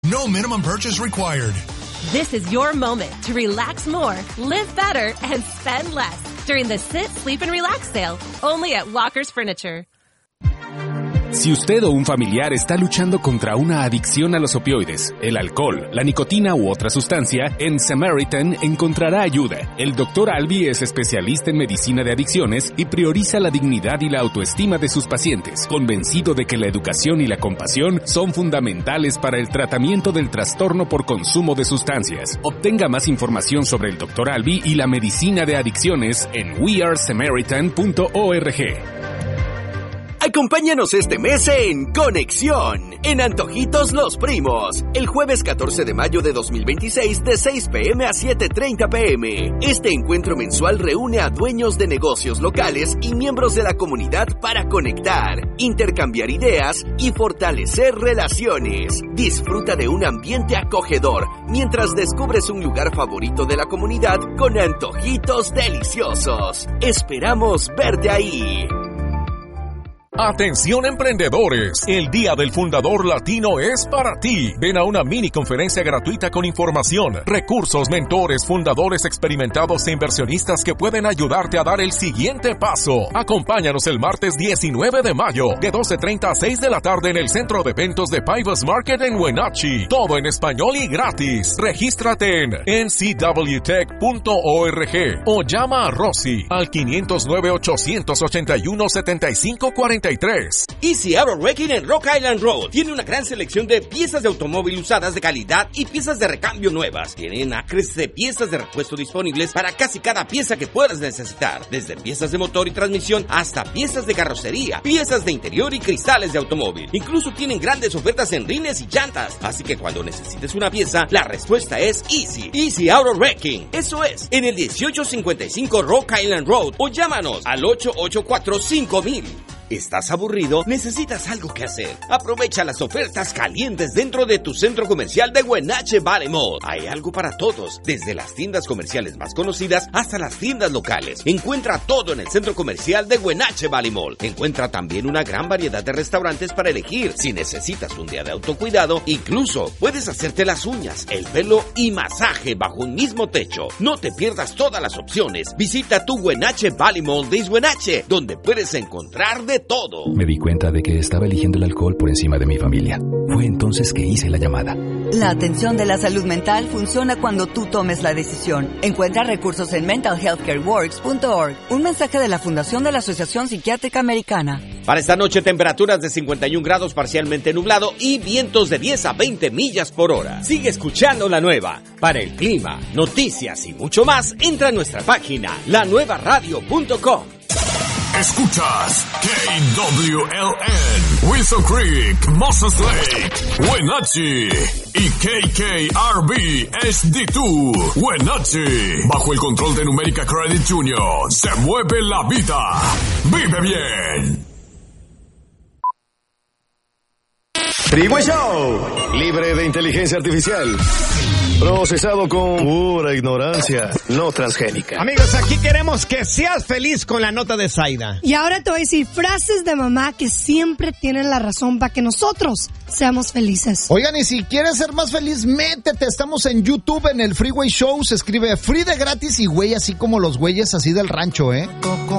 No minimum purchase required. This is your moment to relax more, live better, and spend less during the Sit, Sleep, and Relax sale, only at Walker's Furniture. Si usted o un familiar está luchando contra una adicción a los opioides, el alcohol, la nicotina u otra sustancia, en Samaritan encontrará ayuda. El Dr. Albi es especialista en medicina de adicciones y prioriza la dignidad y la autoestima de sus pacientes, convencido de que la educación y la compasión son fundamentales para el tratamiento del trastorno por consumo de sustancias. Obtenga más información sobre el Dr. Albi y la medicina de adicciones en wearesamaritan.org. Acompáñanos este mes en Conexión, en Antojitos Los Primos, el jueves 14 de mayo de 2026 de 6 p.m. a 7:30 p.m. Este encuentro mensual reúne a dueños de negocios locales y miembros de la comunidad para conectar, intercambiar ideas y fortalecer relaciones. Disfruta de un ambiente acogedor mientras descubres un lugar favorito de la comunidad con antojitos deliciosos. Esperamos verte ahí. Atención emprendedores, el Día del Fundador Latino es para ti. Ven a una mini conferencia gratuita con información, recursos, mentores, fundadores experimentados e inversionistas que pueden ayudarte a dar el siguiente paso. Acompáñanos el martes 19 de mayo de 12:30 a 6 de la tarde en el Centro de Eventos de Pybus Market en Wenatchee. Todo en español y gratis. Regístrate en ncwtech.org o llama a Rosy al 509-881-7543. Easy Auto Wrecking en Rock Island Road tiene una gran selección de piezas de automóvil usadas de calidad y piezas de recambio nuevas. Tienen acres de piezas de repuesto disponibles para casi cada pieza que puedas necesitar, desde piezas de motor y transmisión hasta piezas de carrocería, piezas de interior y cristales de automóvil. Incluso tienen grandes ofertas en rines y llantas, así que cuando necesites una pieza, la respuesta es Easy Auto Wrecking. Eso es, en el 1855 Rock Island Road o llámanos al 884-5000. ¿Estás aburrido? ¿Necesitas algo que hacer? Aprovecha las ofertas calientes dentro de tu centro comercial de Wenatchee Valley Mall. Hay algo para todos, desde las tiendas comerciales más conocidas hasta las tiendas locales. Encuentra todo en el centro comercial de Wenatchee Valley Mall. Encuentra también una gran variedad de restaurantes para elegir. Si necesitas un día de autocuidado, incluso puedes hacerte las uñas, el pelo y masaje bajo un mismo techo. No te pierdas todas las opciones. Visita tu Wenatchee Valley Mall de Wenatchee, donde puedes encontrar de todo. Me di cuenta de que estaba eligiendo el alcohol por encima de mi familia. Fue entonces que hice la llamada. La atención de la salud mental funciona cuando tú tomes la decisión. Encuentra recursos en mentalhealthcareworks.org. Un mensaje de la Fundación de la Asociación Psiquiátrica Americana. Para esta noche, temperaturas de 51 grados parcialmente nublado y vientos de 10 a 20 millas por hora. Sigue escuchando La Nueva. Para el clima, noticias y mucho más, entra a nuestra página, lanuevaradio.com. Escuchas KWLN, Wilson Creek, Moses Lake, Wenatchee y KKRB HD2, Wenatchee. Bajo el control de Numérica Credit Union, se mueve la vida. Vive bien. Freeway Show, libre de inteligencia artificial. Procesado con pura ignorancia, no transgénica. Amigos, aquí queremos que seas feliz con la nota de Zaida. Y ahora te voy a decir frases de mamá que siempre tienen la razón para que nosotros seamos felices. Oigan, y si quieres ser más feliz, métete. Estamos en YouTube, en el Freeway Show. Se escribe free de gratis y güey, así como los güeyes así del rancho, ¿eh?